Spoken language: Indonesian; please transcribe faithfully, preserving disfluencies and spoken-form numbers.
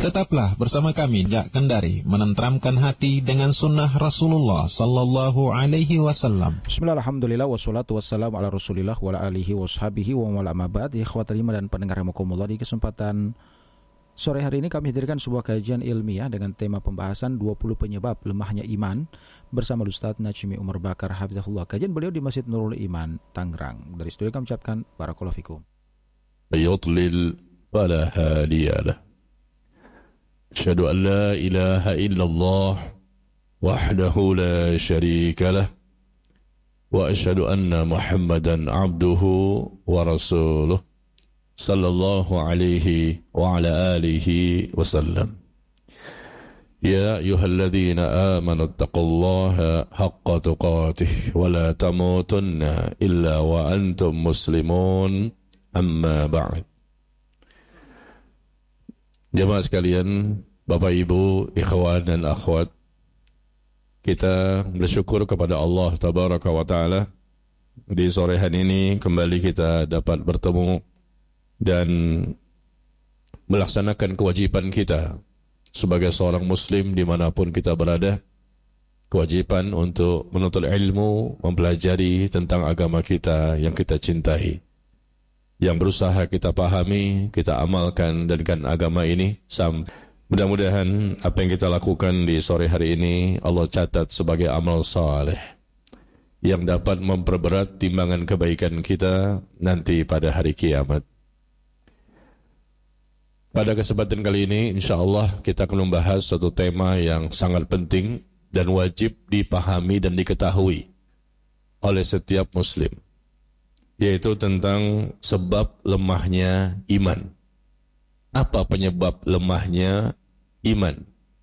Tetaplah bersama kami Jak Kendari, menenteramkan hati dengan sunnah Rasulullah Sallallahu Alaihi Wasallam. Bismillah, alhamdulillah, wassalatu wassalamu ala rasulillah wa ala alihi washabihi wa wala mabad. Ikhwatal iman dan pendengar rahimakumullah, di kesempatan sore hari ini kami hadirkan sebuah kajian ilmiah dengan tema pembahasan dua puluh penyebab lemahnya iman bersama Ustaz Najmi Umar Bakar Hafizahullah. Kajian beliau di Masjid Nurul Iman, Tangerang. Dari studio kami ucapkan barakallahu fikum. Yudlil fala hadiyalah. Asyhadu an la ilaha illallah wahdahu la syarika lah wa asyhadu anna Muhammadan abduhu wa rasuluh sallallahu alaihi wa ala alihi wasallam. Ya ayyuhalladzina amanu taqullaha haqqa tuqatih wa la tamutunna illa wa antum muslimun, amma ba'd. Jemaah sekalian, Bapak Ibu, ikhwan dan akhwat, kita bersyukur kepada Allah Tabaraka wa Ta'ala. Di sore hari ini kembali kita dapat bertemu dan melaksanakan kewajiban kita sebagai seorang muslim dimanapun kita berada. Kewajiban untuk menuntut ilmu, mempelajari tentang agama kita yang kita cintai, yang berusaha kita pahami, kita amalkan dengan agama ini. Sam. Mudah-mudahan apa yang kita lakukan di sore hari ini Allah catat sebagai amal saleh yang dapat memperberat timbangan kebaikan kita nanti pada hari kiamat. Pada kesempatan kali ini insyaAllah kita akan membahas suatu tema yang sangat penting dan wajib dipahami dan diketahui oleh setiap muslim, yaitu tentang sebab lemahnya iman. Apa penyebab lemahnya iman?